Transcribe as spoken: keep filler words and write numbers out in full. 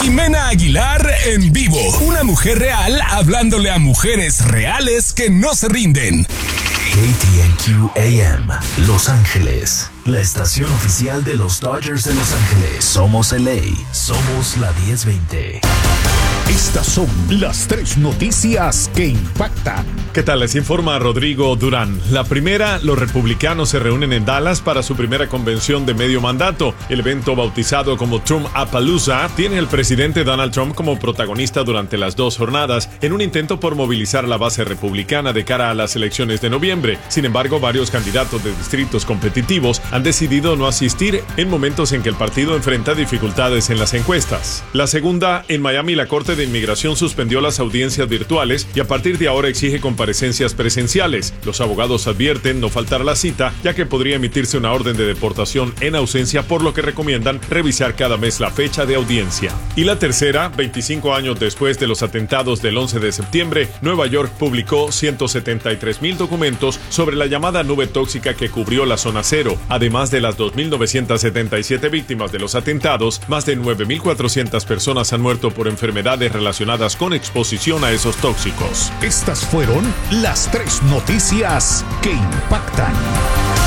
Jimena Aguilar en vivo. Una mujer real hablándole a mujeres reales que no se rinden. K T N Q A M, Los Ángeles. La estación oficial de los Dodgers de Los Ángeles. Somos L A. Somos la diez veinte. Estas son las tres noticias que impactan. ¿Qué tal? Les informa Rodrigo Durán. La primera, los republicanos se reúnen en Dallas para su primera convención de medio mandato. El evento, bautizado como Trump-Apalooza, tiene al presidente Donald Trump como protagonista durante las dos jornadas, en un intento por movilizar la base republicana de cara a las elecciones de noviembre. Sin embargo, varios candidatos de distritos competitivos han decidido no asistir en momentos en que el partido enfrenta dificultades en las encuestas. La segunda, en Miami, la Corte de Inmigración suspendió las audiencias virtuales y a partir de ahora exige comparecencias presenciales. Los abogados advierten no faltar a la cita, ya que podría emitirse una orden de deportación en ausencia, por lo que recomiendan revisar cada mes la fecha de audiencia. Y la tercera, veinticinco años después de los atentados del once de septiembre, Nueva York publicó ciento setenta y tres mil documentos sobre la llamada nube tóxica que cubrió la zona cero. Además de las dos mil novecientas setenta y siete víctimas de los atentados, más de nueve mil cuatrocientas personas han muerto por enfermedades relacionadas con exposición a esos tóxicos. Estas fueron las tres noticias que impactan.